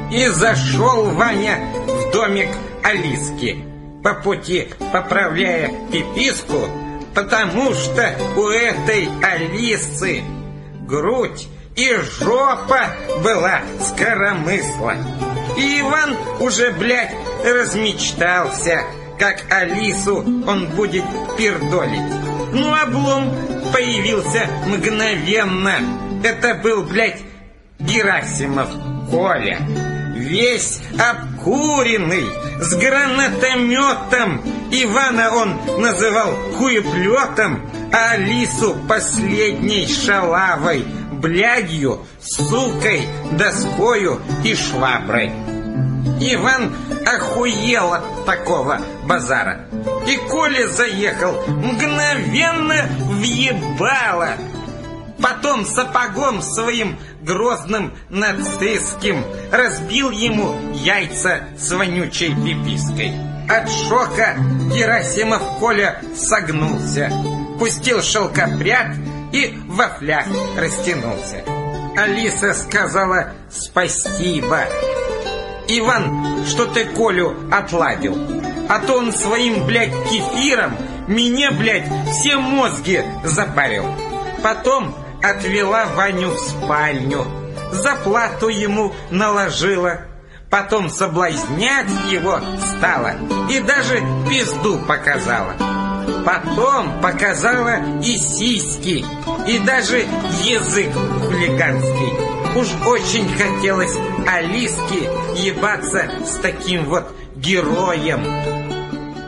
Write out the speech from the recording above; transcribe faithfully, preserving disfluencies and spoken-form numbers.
И зашел Ваня в домик Алиски, по пути поправляя пиписку, потому что у этой Алисы грудь и жопа была скоромысла. И Иван уже, блядь, размечтался, как Алису он будет пердолить. Ну, облом появился мгновенно. Это был, блядь, Герасимов Коля, весь обкуренный, с гранатометом. Ивана он называл хуеплетом, а Алису последней шалавой, блядью, сукой, доскою и шваброй. Иван охуел от такого базара. И Коля заехал мгновенно въебало. Потом сапогом своим грозным нацистским разбил ему яйца с вонючей пипиской. От шока Герасимов Коля согнулся, пустил шелкопряд и во фляг растянулся. Алиса сказала спасибо. Иван, что ты Колю отладил, а то он своим, блядь, кефиром мне, блядь, все мозги запарил. Потом отвела Ваню в спальню, заплату ему наложила, потом соблазнять его стала и даже пизду показала. Потом показала и сиськи, и даже язык хулиганский. Уж очень хотелось Алиске ебаться с таким вот героем.